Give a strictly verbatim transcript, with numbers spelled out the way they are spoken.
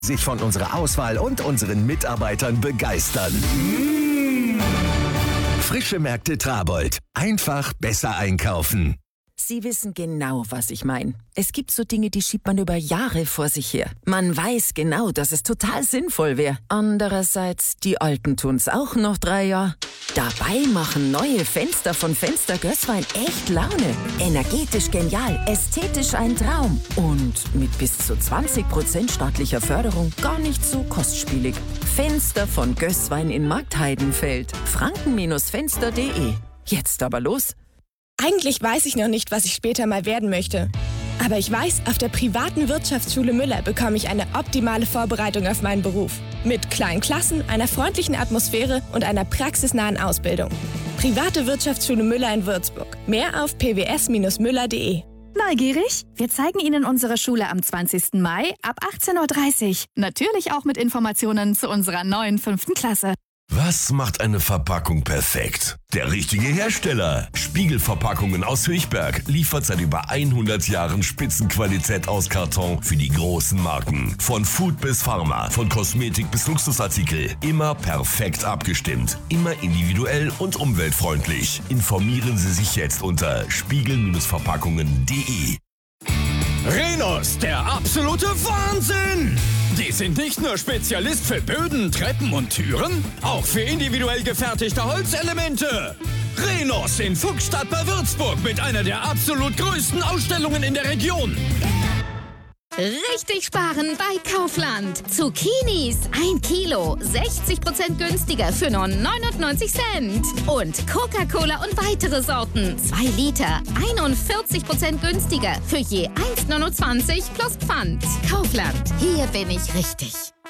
sich von unserer Auswahl und unseren Mitarbeitern begeistern. Frische Märkte Trabold. Einfach besser einkaufen. Sie wissen genau, was ich meine. Es gibt so Dinge, die schiebt man über Jahre vor sich her. Man weiß genau, dass es total sinnvoll wäre. Andererseits, die Alten tun's auch noch drei Jahre. Dabei machen neue Fenster von Fenster Gößwein echt Laune. Energetisch genial, ästhetisch ein Traum. Und mit bis zu zwanzig Prozent staatlicher Förderung gar nicht so kostspielig. Fenster von Gößwein in Marktheidenfeld. franken-fenster punkt de. Jetzt aber los. Eigentlich weiß ich noch nicht, was ich später mal werden möchte. Aber ich weiß, auf der privaten Wirtschaftsschule Müller bekomme ich eine optimale Vorbereitung auf meinen Beruf. Mit kleinen Klassen, einer freundlichen Atmosphäre und einer praxisnahen Ausbildung. Private Wirtschaftsschule Müller in Würzburg. Mehr auf p w s Bindestrich müller punkt de. Neugierig? Wir zeigen Ihnen unsere Schule am zwanzigsten Mai ab achtzehn Uhr dreißig. Natürlich auch mit Informationen zu unserer neuen fünften Klasse. Was macht eine Verpackung perfekt? Der richtige Hersteller. Spiegelverpackungen aus Höchberg liefert seit über hundert Jahren Spitzenqualität aus Karton für die großen Marken. Von Food bis Pharma, von Kosmetik bis Luxusartikel. Immer perfekt abgestimmt. Immer individuell und umweltfreundlich. Informieren Sie sich jetzt unter spiegel-verpackungen punkt de. Rhenus, der absolute Wahnsinn! Die sind nicht nur Spezialist für Böden, Treppen und Türen, auch für individuell gefertigte Holzelemente. Rhenus in Fuchsstadt bei Würzburg mit einer der absolut größten Ausstellungen in der Region. Richtig sparen bei Kaufland. Zucchinis ein Kilo, sechzig Prozent günstiger für nur neunundneunzig Cent. Und Coca-Cola und weitere Sorten, zwei Liter, einundvierzig Prozent günstiger für je eins Komma neunundzwanzig plus Pfand. Kaufland, hier bin ich richtig.